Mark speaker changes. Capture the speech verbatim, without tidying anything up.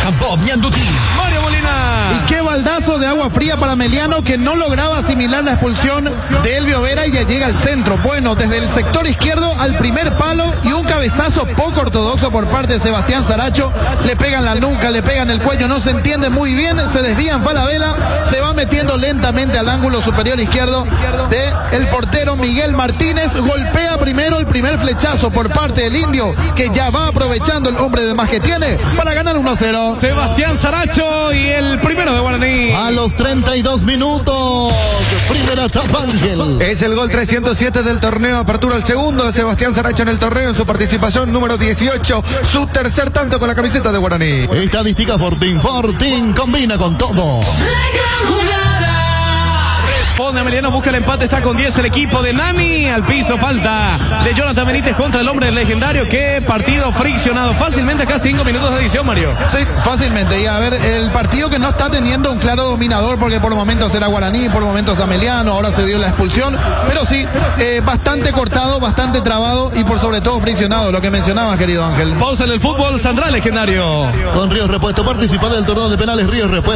Speaker 1: Bob Ñandutí.
Speaker 2: Mario Molina.
Speaker 3: Y qué baldazo de agua fría para Meliano, que no lograba asimilar la expulsión de Elvio Vera y ya llega al centro. Bueno, desde el sector izquierdo al primer palo y un cabezazo poco ortodoxo por parte de Sebastián Saracho. Le pegan la nuca, le pegan el cuello, no se entiende muy bien. Se desvían Falabella, se va metiendo lentamente al ángulo superior izquierdo de el portero Miguel Martínez. Golpea primero el primer flechazo por parte del indio, que ya va aprovechando el hombre de más que tiene para ganar uno a cero.
Speaker 2: Sebastián Saracho y el primero de Guaraní.
Speaker 4: A los treinta y dos minutos, primera etapa, Ángel.
Speaker 5: Es el gol trescientos siete del torneo, apertura el segundo de Sebastián Saracho en el torneo, en su participación número dieciocho, su tercer tanto con la camiseta de Guaraní.
Speaker 4: Estadística Fortín, Fortín combina con todo.
Speaker 2: Responde Emiliano, busca el empate, está con diez el equipo de Nami. Al piso, falta de Jonathan Benítez contra el hombre legendario. Qué partido friccionado. Fácilmente acá cinco minutos de edición, Mario.
Speaker 3: Sí, fácilmente. Y a ver, el partido que no está teniendo un claro dominador, porque por momentos era Guaraní, por momentos Ameliano, ahora se dio la expulsión. Pero sí, eh, bastante cortado, bastante trabado y por sobre todo friccionado, lo que mencionabas, querido Ángel.
Speaker 2: Pausa en el fútbol, Sandra Legendario.
Speaker 4: Con Ríos Repuesto, participa del torneo de penales Ríos Repuesto.